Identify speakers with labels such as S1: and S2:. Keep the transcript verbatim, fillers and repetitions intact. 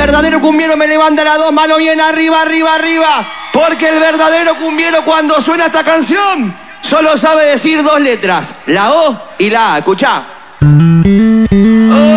S1: verdadero cumbiero me levanta las dos manos bien arriba, arriba, arriba. Porque el verdadero cumbiero cuando suena esta canción solo sabe decir dos letras, la O y la A. Escuchá. Oh.